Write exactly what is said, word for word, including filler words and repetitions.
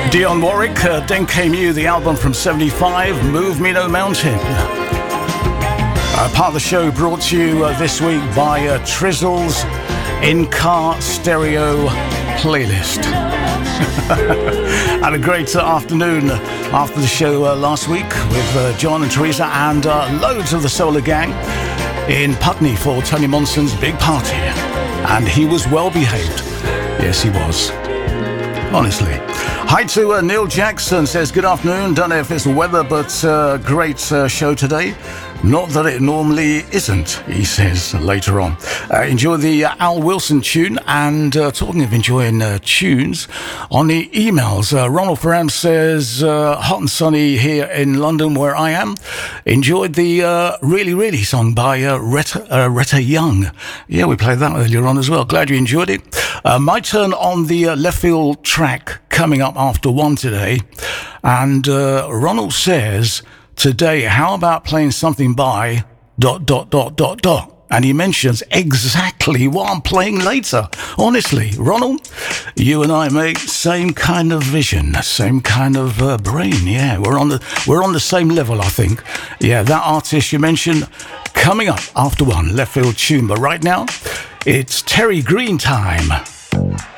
Dionne Warwick, uh, Then Came You, the album from seventy-five, Move Me No Mountain. Uh, part of the show brought to you uh, this week by uh, Trizzle's in-car stereo playlist. Had a great uh, afternoon after the show uh, last week with uh, John and Teresa and uh, loads of the Solar Gang in Putney for Tony Monson's big party. And he was well behaved. Yes, he was. Honestly. Hi to uh, Neil Jackson, says, good afternoon. Don't know if it's the weather, but uh, great uh, show today. Not that it normally isn't, he says later on. Uh, enjoy the uh, Al Wilson tune. And uh, talking of enjoying uh, tunes, on the emails, uh, Ronald Ferram says, uh, hot and sunny here in London where I am. Enjoyed the uh, Really Really song by uh, Retta, uh, Retta Young. Yeah, we played that earlier on as well. Glad you enjoyed it. Uh, my turn on the uh, left field track coming up after one today. And uh, Ronald says, today, how about playing something by dot, dot, dot, dot, dot. And he mentions exactly what I'm playing later. Honestly, Ronald, you and I, mate, same kind of vision, same kind of uh, brain. Yeah, we're on the we're on the same level, I think. Yeah, that artist you mentioned coming up after one, left field tune. But right now, it's Terry Green time.